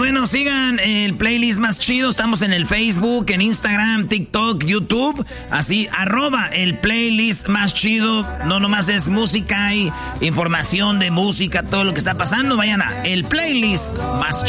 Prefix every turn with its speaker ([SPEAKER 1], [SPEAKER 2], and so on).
[SPEAKER 1] bueno, sigan el playlist más chido. Estamos en el Facebook, en Instagram, TikTok, YouTube. Así, @el playlist más chido. No nomás es música y información de música, todo lo que está pasando. Vayan a el playlist más chido.